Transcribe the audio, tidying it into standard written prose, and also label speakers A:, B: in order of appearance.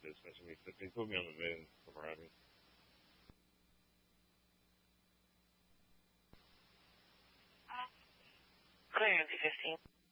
A: this. They put me on the moon from riding.
B: Clear, 15.